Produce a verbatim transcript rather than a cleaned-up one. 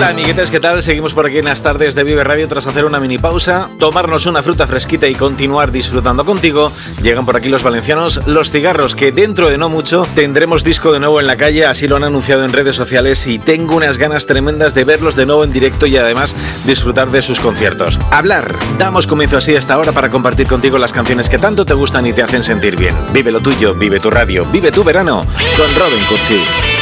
Hola amiguetes, ¿qué tal? Seguimos por aquí en las tardes de Vive Radio tras hacer una mini pausa, tomarnos una fruta fresquita y continuar disfrutando contigo. Llegan por aquí los valencianos Los Cigarros, que dentro de no mucho tendremos disco de nuevo en la calle, así lo han anunciado en redes sociales y tengo unas ganas tremendas de verlos de nuevo en directo y además disfrutar de sus conciertos. Hablar, damos comienzo así a esta hora para compartir contigo las canciones que tanto te gustan y te hacen sentir bien. Vive lo tuyo, vive tu radio, vive tu verano con Robin Cucci.